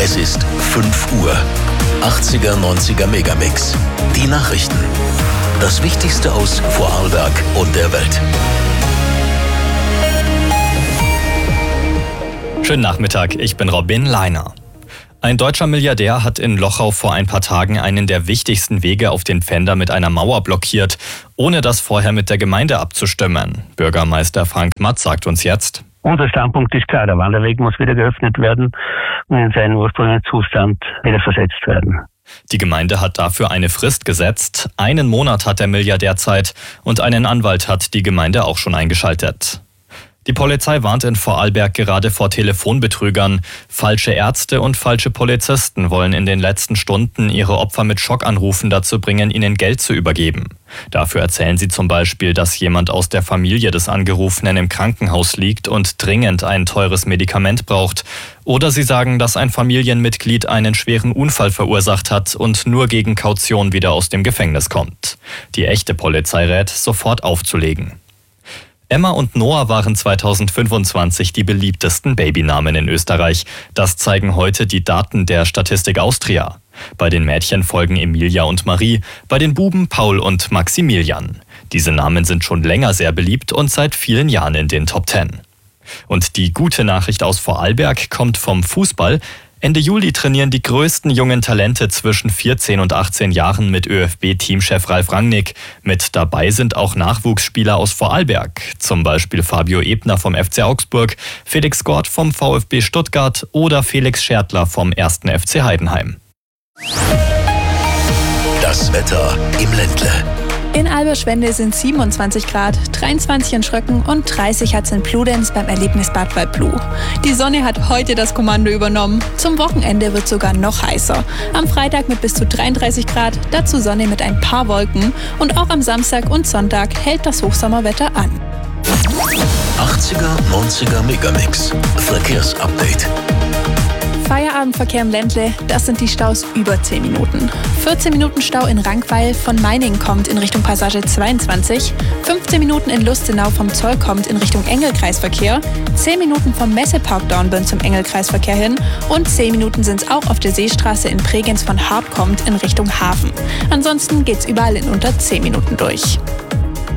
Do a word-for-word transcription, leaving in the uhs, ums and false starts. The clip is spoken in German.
Es ist fünf Uhr. achtziger, neunziger Megamix. Die Nachrichten. Das Wichtigste aus Vorarlberg und der Welt. Schönen Nachmittag, ich bin Robin Leiner. Ein deutscher Milliardär hat in Lochau vor ein paar Tagen einen der wichtigsten Wege auf den Pfänder mit einer Mauer blockiert, ohne das vorher mit der Gemeinde abzustimmen. Bürgermeister Frank Matt sagt uns jetzt: Unser Standpunkt ist klar, der Wanderweg muss wieder geöffnet werden und in seinen ursprünglichen Zustand wieder versetzt werden. Die Gemeinde hat dafür eine Frist gesetzt. Einen Monat hat der Milliardär Zeit und einen Anwalt hat die Gemeinde auch schon eingeschaltet. Die Polizei warnt in Vorarlberg gerade vor Telefonbetrügern. Falsche Ärzte und falsche Polizisten wollen in den letzten Stunden ihre Opfer mit Schockanrufen dazu bringen, ihnen Geld zu übergeben. Dafür erzählen sie zum Beispiel, dass jemand aus der Familie des Angerufenen im Krankenhaus liegt und dringend ein teures Medikament braucht. Oder sie sagen, dass ein Familienmitglied einen schweren Unfall verursacht hat und nur gegen Kaution wieder aus dem Gefängnis kommt. Die echte Polizei rät, sofort aufzulegen. Emma und Noah waren zweitausendfünfundzwanzig die beliebtesten Babynamen in Österreich. Das zeigen heute die Daten der Statistik Austria. Bei den Mädchen folgen Emilia und Marie, bei den Buben Paul und Maximilian. Diese Namen sind schon länger sehr beliebt und seit vielen Jahren in den Top Ten. Und die gute Nachricht aus Vorarlberg kommt vom Fußball. Ende Juli trainieren die größten jungen Talente zwischen vierzehn und achtzehn Jahren mit ÖFB-Teamchef Ralf Rangnick. Mit dabei sind auch Nachwuchsspieler aus Vorarlberg, zum Beispiel Fabio Ebner vom F C Augsburg, Felix Gort vom VfB Stuttgart oder Felix Schertler vom ersten F C Heidenheim. Das Wetter im Ländle. In Alberschwende sind siebenundzwanzig Grad, dreiundzwanzig in Schröcken und dreißig hat es in Bludenz beim Erlebnisbad Waldblu. Die Sonne hat heute das Kommando übernommen. Zum Wochenende wird sogar noch heißer. Am Freitag mit bis zu dreiunddreißig Grad, dazu Sonne mit ein paar Wolken. Und auch am Samstag und Sonntag hält das Hochsommerwetter an. achtziger, neunziger Megamix. Verkehrsupdate. Feierabendverkehr im Ländle, das sind die Staus über zehn Minuten. vierzehn Minuten Stau in Rankweil, von Meiningen kommt in Richtung Passage zweiundzwanzig. fünfzehn Minuten in Lustenau vom Zoll kommt in Richtung Engelkreisverkehr. zehn Minuten vom Messepark Dornbirn zum Engelkreisverkehr hin. Und zehn Minuten sind es auch auf der Seestraße in Bregenz von Hart kommt in Richtung Hafen. Ansonsten geht's überall in unter zehn Minuten durch.